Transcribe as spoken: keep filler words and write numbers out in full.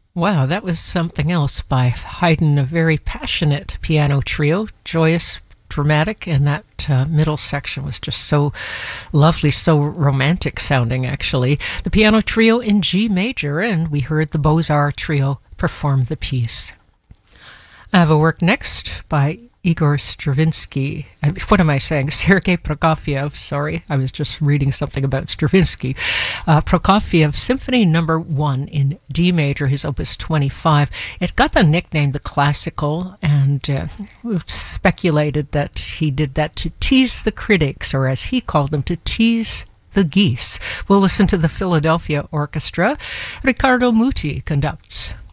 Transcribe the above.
Wow, that was something else by Haydn, a very passionate piano trio, joyous, dramatic, and that uh, middle section was just so lovely, so romantic sounding, actually. The piano trio in G major, and we heard the Beaux-Arts trio perform the piece. I have a work next by Igor Stravinsky. What am I saying? Sergei Prokofiev. Sorry, I was just reading something about Stravinsky. Uh, Prokofiev Symphony Number One in D major, his Opus twenty-five. It got the nickname the Classical, and uh, we've speculated that he did that to tease the critics, or as he called them, to tease the geese. We'll listen to the Philadelphia Orchestra. Riccardo Muti conducts.